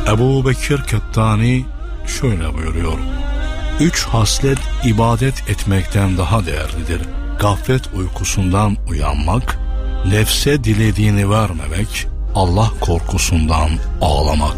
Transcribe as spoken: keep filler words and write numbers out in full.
Ebu Bekir Kettani şöyle buyuruyor: Üç haslet ibadet etmekten daha değerlidir. Gaflet uykusundan uyanmak, nefse dilediğini vermemek, Allah korkusundan ağlamak.